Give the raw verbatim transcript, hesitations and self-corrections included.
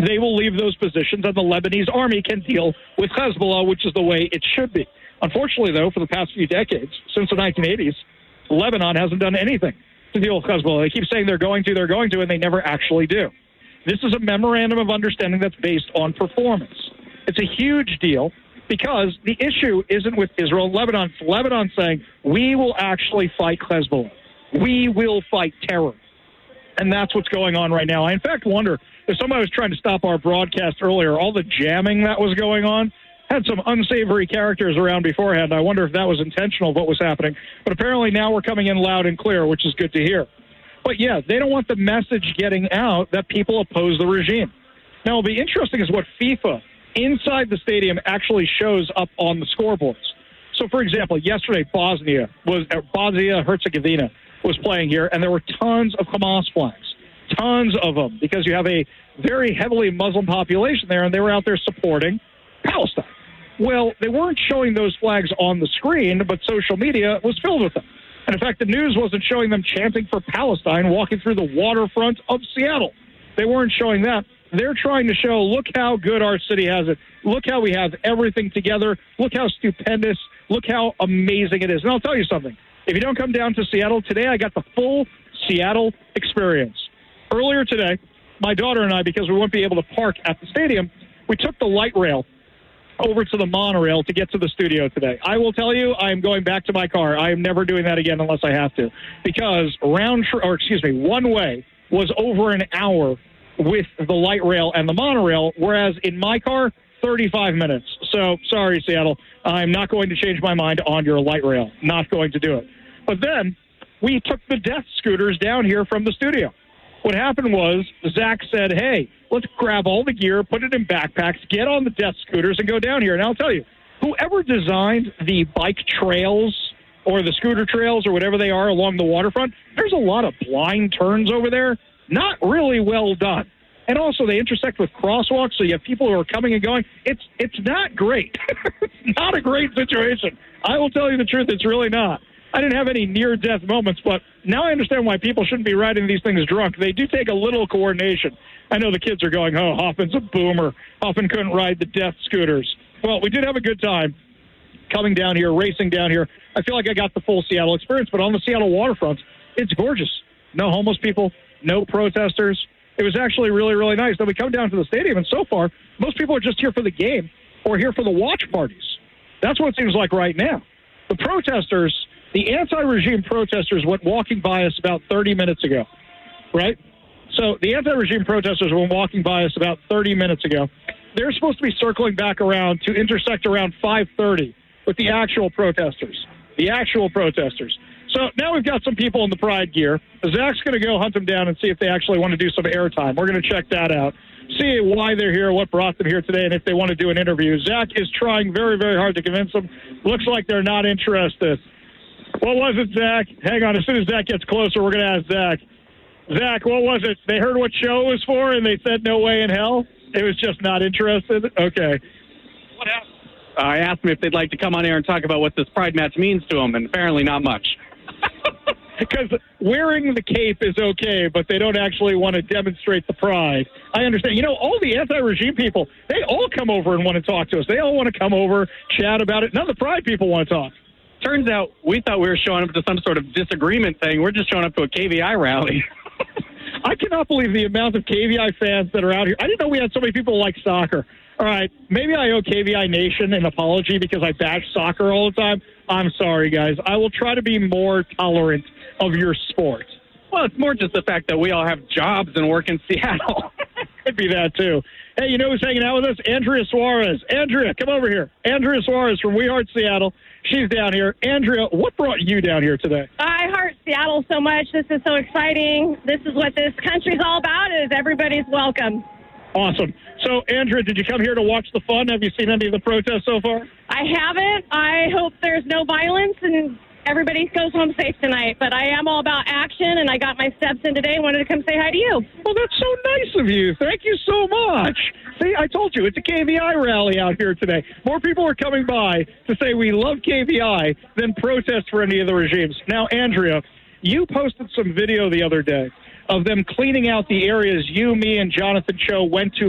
they will leave those positions, and the Lebanese army can deal with Hezbollah, which is the way it should be. Unfortunately, though, for the past few decades, since the nineteen eighties, Lebanon hasn't done anything to deal with Hezbollah. They keep saying they're going to, they're going to, and they never actually do. This is a memorandum of understanding that's based on performance. It's a huge deal because the issue isn't with Israel and Lebanon. It's Lebanon saying, we will actually fight Hezbollah. We will fight terror. And that's what's going on right now. I, in fact, wonder if somebody was trying to stop our broadcast earlier, all the jamming that was going on had some unsavory characters around beforehand. I wonder if that was intentional, what was happening. But apparently now we're coming in loud and clear, which is good to hear. But, yeah, they don't want the message getting out that people oppose the regime. Now, what'll be interesting is what FIFA inside the stadium actually shows up on the scoreboards. So, for example, yesterday Bosnia was uh, Bosnia-Herzegovina was playing here, and there were tons of Hamas flags, tons of them, because you have a very heavily Muslim population there, and they were out there supporting Palestine. Well, they weren't showing those flags on the screen, but social media was filled with them. And in fact, the news wasn't showing them chanting for Palestine walking through the waterfront of Seattle. They weren't showing that. They're trying to show, look how good our city has it. Look how we have everything together. Look how stupendous. Look how amazing it is. And I'll tell you something. If you don't come down to Seattle today, I got the full Seattle experience. Earlier today, my daughter and I, because we won't be able to park at the stadium, we took the light rail over to the monorail to get to the studio today. I will tell you, I am going back to my car. I am never doing that again unless I have to, because round, or excuse me, one way was over an hour with the light rail and the monorail, whereas in my car, thirty-five minutes. So, sorry, Seattle. I'm not going to change my mind on your light rail. Not going to do it. But then we took the death scooters down here from the studio. What happened was Zach said, hey, let's grab all the gear, put it in backpacks, get on the death scooters, and go down here. And I'll tell you, whoever designed the bike trails or the scooter trails or whatever they are along the waterfront, there's a lot of blind turns over there. Not really well done. And also, they intersect with crosswalks, so you have people who are coming and going. It's it's not great. It's not a great situation. I will tell you the truth, it's really not. I didn't have any near-death moments, but now I understand why people shouldn't be riding these things drunk. They do take a little coordination. I know the kids are going, oh, Hoffman's a boomer. Hoffman couldn't ride the death scooters. Well, we did have a good time coming down here, racing down here. I feel like I got the full Seattle experience, but on the Seattle waterfront, it's gorgeous. No homeless people, no protesters. It was actually really, really nice. Then we come down to the stadium, and so far, most people are just here for the game or here for the watch parties. That's what it seems like right now. The protesters, the anti-regime protesters went walking by us about thirty minutes ago, right? So the anti-regime protesters went walking by us about thirty minutes ago. They're supposed to be circling back around to intersect around five thirty with the actual protesters, the actual protesters. So now we've got some people in the Pride gear. Zach's going to go hunt them down and see if they actually want to do some airtime. We're going to check that out, see why they're here, what brought them here today, and if they want to do an interview. Zach is trying very, very hard to convince them. Looks like they're not interested. What was it, Zach? Hang on. As soon as Zach gets closer, we're going to ask Zach. Zach, what was it? They heard what show it was for, and they said no way in hell? It was just not interested? Okay. What happened? I asked them if they'd like to come on air and talk about what this Pride match means to them, and apparently not much. Because wearing the cape is okay, but they don't actually want to demonstrate the pride. I understand. You know, all the anti-regime people, they all come over and want to talk to us. They all want to come over, chat about it. None of the Pride people want to talk. Turns out we thought we were showing up to some sort of disagreement thing. We're just showing up to a K V I rally. I cannot believe the amount of K V I fans that are out here. I didn't know we had so many people who like soccer. All right, maybe I owe K V I Nation an apology because I bash soccer all the time. I'm sorry, guys. I will try to be more tolerant of your sport. Well, it's more just the fact that we all have jobs and work in Seattle. Could be that, too. Hey, you know who's hanging out with us? Andrea Suarez. Andrea, come over here. Andrea Suarez from We Heart Seattle. She's down here. Andrea, what brought you down here today? I heart Seattle so much. This is so exciting. This is what this country's all about, is everybody's welcome. Awesome. So, Andrea, did you come here to watch the fun? Have you seen any of the protests so far? I haven't. I hope there's no violence and everybody goes home safe tonight. But I am all about action, and I got my steps in today and wanted to come say hi to you. Well, that's so nice of you. Thank you so much. See, I told you, it's a K V I rally out here today. More people are coming by to say we love K V I than protest for any of the regimes. Now, Andrea, you posted some video the other day of them cleaning out the areas you, me, and Jonathan Cho went to